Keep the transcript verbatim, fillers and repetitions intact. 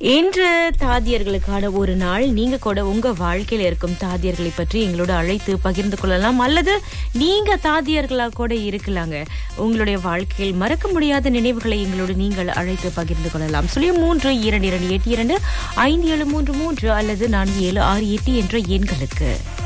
இன்று தாதியர்களுக்கான ஒரு நாள். நீங்க கூட உங்க வாழ்க்கையில இருக்கும் தாதியர்களை பற்றி எங்களோட அழைத்து பகிர்ந்து கொள்ளலாம். அல்லது நீங்க தாதியர்களா கூட இருக்கலாங்க. உங்களுடைய வாழ்க்கையில் மறக்க முடியாத நினைவுகளை எங்களோடு நீங்கள் அழைத்து பகிர்ந்து கொள்ளலாம். சுழியம் மூன்று இரண்டு இரண்டு எட்டு இரண்டு ஐந்து ஏழு மூன்று மூன்று அல்லது நான்கு ஏழு ஆறு எட்டு என்ற எண்களுக்கு.